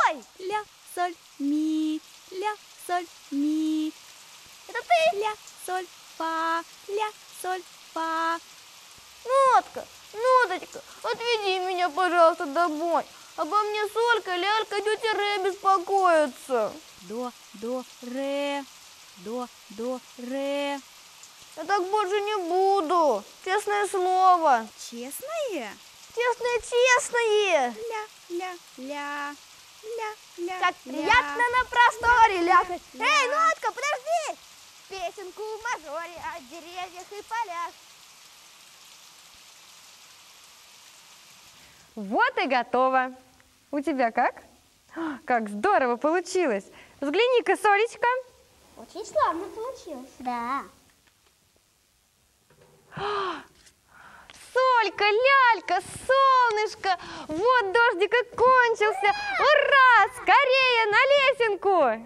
Ой! Ля, соль, ми, ля, соль, ми. Это ты? Ля, соль, фа, ля, соль, фа. Нотка, Ноточка, отведи меня, пожалуйста, домой. Обо мне Солька, Лялька, тетя Ре беспокоятся. До, ре, до, ре. Я так больше не буду. Честное слово. Честное? Честное. Ля, ля, ля, ля, ля. Как ля. приятно на просторе ляхать. Эй, Нотка, подожди! Песенку в мажоре о деревьях и полях. Вот и готово. У тебя как? Как здорово получилось. Взгляни-ка, Солечка. Очень славно получилось. Да. Солька, Лялька, солнышко, вот дождик и кончился. Ура! Скорее на лесенку!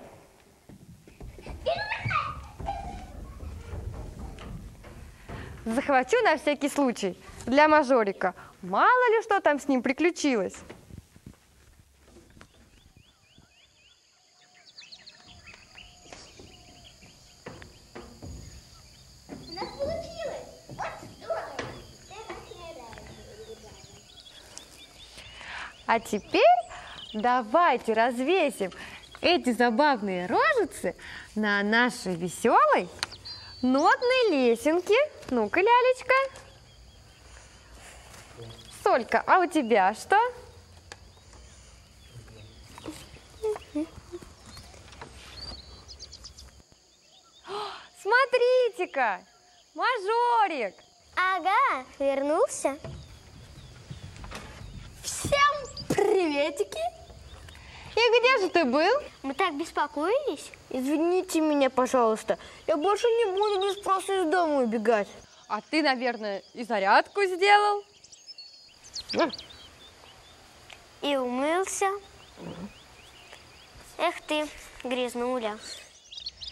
Захвачу на всякий случай для мажорика. Мало ли что там с ним приключилось. У нас получилось. Вот здорово. А теперь давайте развесим эти забавные рожицы на нашей веселой нотной лесенке. Ну-ка, Лялечка. Солька, а у тебя что? Смотрите-ка, мажорик. Ага, вернулся. Всем приветики. И где же ты был? Мы так беспокоились. Извините меня, пожалуйста. Я больше не буду без спроса из дома убегать. А ты, наверное, и зарядку сделал? И умылся. Эх ты, грязнуля.